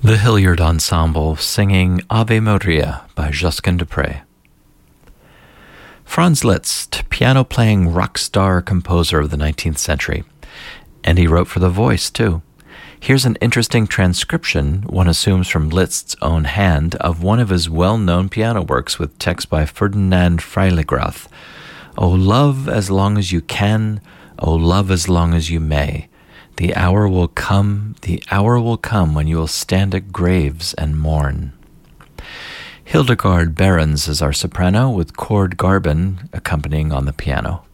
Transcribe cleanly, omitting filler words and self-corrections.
The Hilliard Ensemble singing Ave Maria by Josquin des Prez. Franz Liszt, piano-playing rock star composer of the 19th century. And he wrote for the voice, too. Here's an interesting transcription, one assumes from Liszt's own hand, of one of his well-known piano works with text by Ferdinand Freiligrath. O love as long as you can, O love as long as you may. The hour will come when you will stand at graves and mourn. Hildegard Behrens is our soprano, with Cord Garben accompanying on the piano.